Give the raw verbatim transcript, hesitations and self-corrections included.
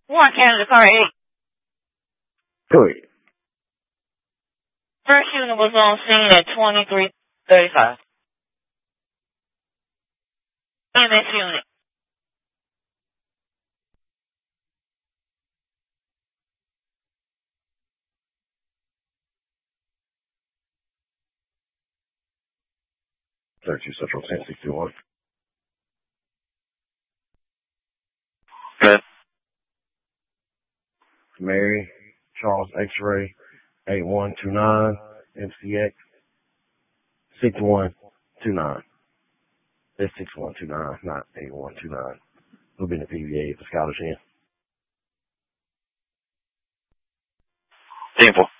One Canada car eight. Go ahead. First unit was on scene at twenty-three thirty-five. M S unit. thirty-two Central ten sixty-one. Good. Mary, Charles X-Ray, eight one two nine, M C X, six one two nine. That's six one two nine, not eight one two nine. We'll be in the P V A for Scottish End. Simple.